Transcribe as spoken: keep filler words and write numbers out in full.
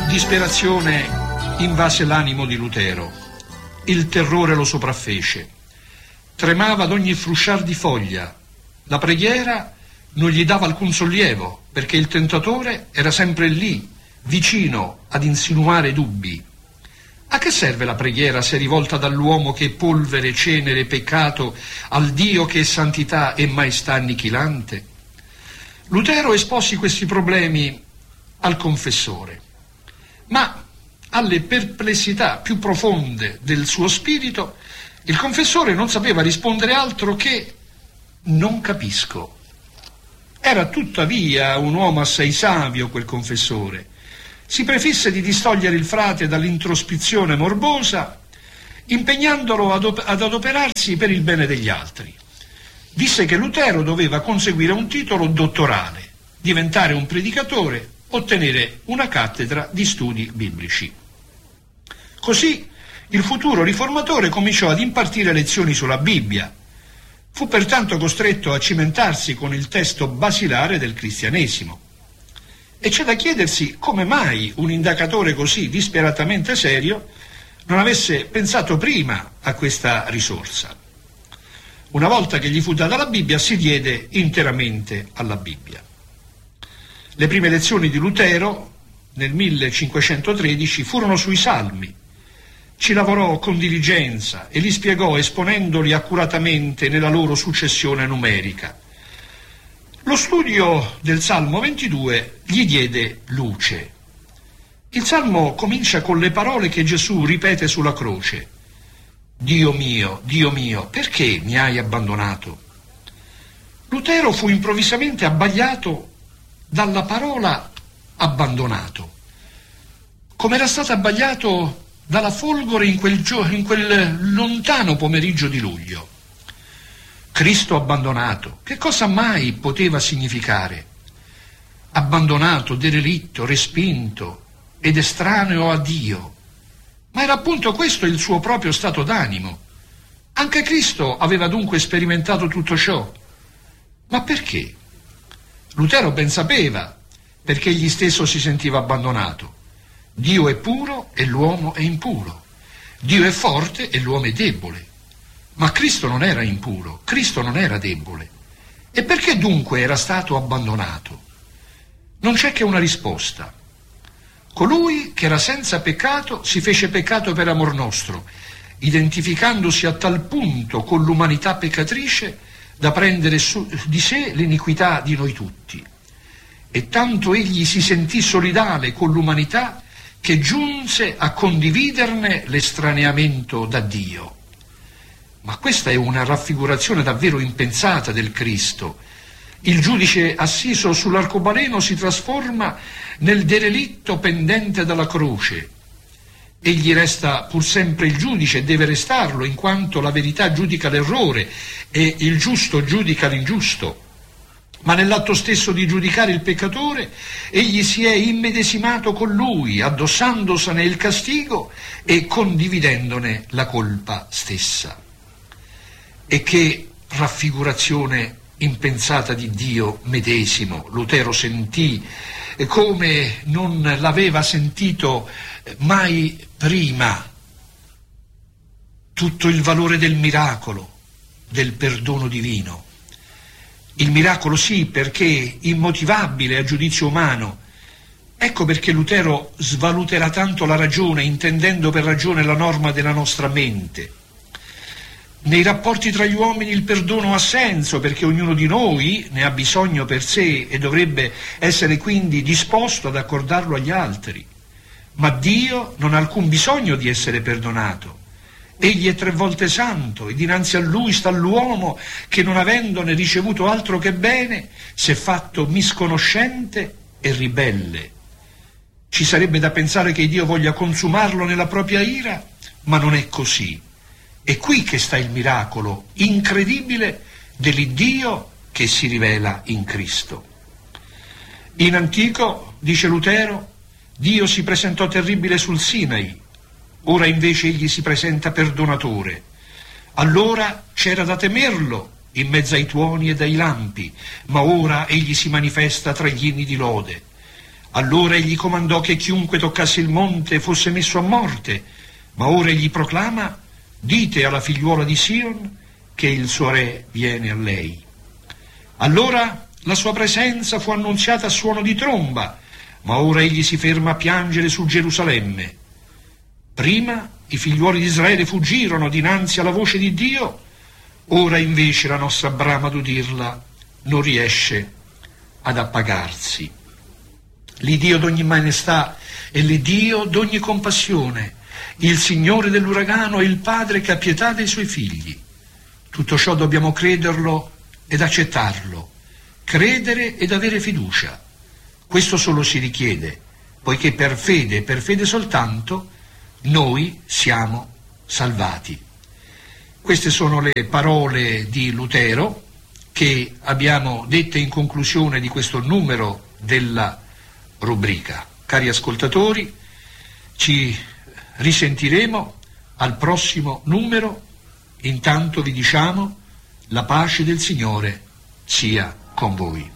Disperazione invase l'animo di Lutero. Il terrore lo sopraffece. Tremava ad ogni frusciar di foglia. La preghiera non gli dava alcun sollievo, perché il tentatore era sempre lì, vicino ad insinuare dubbi. A che serve la preghiera se rivolta dall'uomo che è polvere, cenere e peccato al Dio che è santità e maestà annichilante? Lutero esposi questi problemi al confessore, ma alle perplessità più profonde del suo spirito il confessore non sapeva rispondere altro che «non capisco». Era tuttavia un uomo assai savio quel confessore. Si prefisse di distogliere il frate dall'introspezione morbosa, impegnandolo ad, op- ad adoperarsi per il bene degli altri. Disse che Lutero doveva conseguire un titolo dottorale, diventare un predicatore, ottenere una cattedra di studi biblici. Così il futuro riformatore cominciò ad impartire lezioni sulla Bibbia. Fu pertanto costretto a cimentarsi con il testo basilare del cristianesimo. E c'è da chiedersi come mai un indagatore così disperatamente serio non avesse pensato prima a questa risorsa. Una volta che gli fu data la Bibbia, si diede interamente alla Bibbia. Le prime lezioni di Lutero, nel millecinquecentotredici, furono sui Salmi. Ci lavorò con diligenza e li spiegò esponendoli accuratamente nella loro successione numerica. Lo studio del Salmo ventidue gli diede luce. Il Salmo comincia con le parole che Gesù ripete sulla croce. Dio mio, Dio mio, perché mi hai abbandonato? Lutero fu improvvisamente abbagliato dalla parola abbandonato, come era stato abbagliato dalla folgore in quel, gio- in quel lontano pomeriggio di luglio. Cristo abbandonato, che cosa mai poteva significare? Abbandonato, derelitto, respinto ed estraneo a Dio. Ma era appunto questo il suo proprio stato d'animo. Anche Cristo aveva dunque sperimentato tutto ciò. Ma perché? Lutero ben sapeva perché egli stesso si sentiva abbandonato. Dio è puro e l'uomo è impuro. Dio è forte e l'uomo è debole. Ma Cristo non era impuro, Cristo non era debole. E perché dunque era stato abbandonato? Non c'è che una risposta. Colui che era senza peccato si fece peccato per amor nostro, identificandosi a tal punto con l'umanità peccatrice da prendere su di sé l'iniquità di noi tutti. E tanto egli si sentì solidale con l'umanità che giunse a condividerne l'estraneamento da Dio. Ma questa è una raffigurazione davvero impensata del Cristo. Il giudice assiso sull'arcobaleno si trasforma nel derelitto pendente dalla croce. Egli resta pur sempre il giudice e deve restarlo, in quanto la verità giudica l'errore e il giusto giudica l'ingiusto. Ma nell'atto stesso di giudicare il peccatore, egli si è immedesimato con lui, addossandosene il castigo e condividendone la colpa stessa. E che raffigurazione impensata di Dio medesimo Lutero sentì, come non l'aveva sentito mai prima. Tutto il valore del miracolo, del perdono divino. Il miracolo sì, perché immotivabile a giudizio umano. Ecco perché Lutero svaluterà tanto la ragione, intendendo per ragione la norma della nostra mente. Nei rapporti tra gli uomini il perdono ha senso, perché ognuno di noi ne ha bisogno per sé e dovrebbe essere quindi disposto ad accordarlo agli altri. Ma Dio non ha alcun bisogno di essere perdonato. Egli è tre volte santo e dinanzi a lui sta l'uomo che, non avendone ricevuto altro che bene, si è fatto misconoscente e ribelle. Ci sarebbe da pensare che Dio voglia consumarlo nella propria ira, ma non è così. È qui che sta il miracolo incredibile dell'Iddio che si rivela in Cristo. In antico, dice Lutero, Dio si presentò terribile sul Sinai, ora invece egli si presenta perdonatore. Allora c'era da temerlo in mezzo ai tuoni e ai lampi, ma ora egli si manifesta tra gli inni di lode. Allora egli comandò che chiunque toccasse il monte fosse messo a morte, ma ora egli proclama: dite alla figliuola di Sion che il suo re viene a lei. Allora la sua presenza fu annunziata a suono di tromba, ma ora egli si ferma a piangere su Gerusalemme. Prima i figliuoli di Israele fuggirono dinanzi alla voce di Dio, ora invece la nostra brama d'udirla non riesce ad appagarsi. L'Iddio d'ogni maestà è l'Iddio d'ogni compassione, il Signore dell'uragano è il Padre che ha pietà dei suoi figli. Tutto ciò dobbiamo crederlo ed accettarlo, credere ed avere fiducia. Questo solo si richiede, poiché per fede e per fede soltanto noi siamo salvati. Queste sono le parole di Lutero che abbiamo dette in conclusione di questo numero della rubrica. Cari ascoltatori, ci risentiremo al prossimo numero. Intanto vi diciamo: la pace del Signore sia con voi.